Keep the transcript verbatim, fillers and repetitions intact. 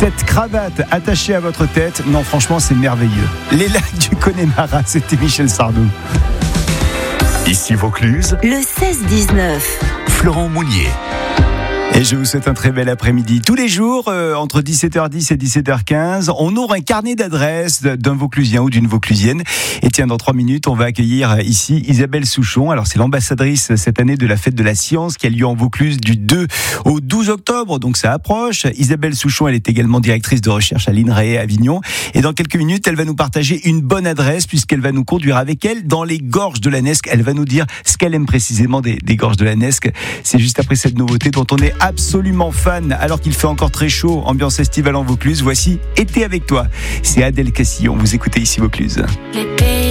cette cravate attachée à votre tête, non franchement c'est merveilleux. Les lacs du Connemara, c'était Michel Sardou. Ici Vaucluse, le seize dix-neuf. Florent Mounier. Et je vous souhaite un très bel après-midi. Tous les jours, euh, entre dix-sept heures dix et dix-sept heures quinze, on ouvre un carnet d'adresses d'un Vauclusien ou d'une Vauclusienne. Et tiens, dans trois minutes, on va accueillir ici Isabelle Souchon. Alors, c'est l'ambassadrice cette année de la Fête de la Science qui a lieu en Vaucluse du deux au douze octobre. Donc, ça approche. Isabelle Souchon, elle est également directrice de recherche à l'I N R A E à Avignon. Et dans quelques minutes, elle va nous partager une bonne adresse puisqu'elle va nous conduire avec elle dans les gorges de la Nesque. Elle va nous dire ce qu'elle aime précisément des, des gorges de la Nesque. C'est juste après cette nouveauté dont on est absolument fan, alors qu'il fait encore très chaud, ambiance estivale en Vaucluse. Voici Été avec toi. C'est Adèle Castillon, vous écoutez ici Vaucluse. L'été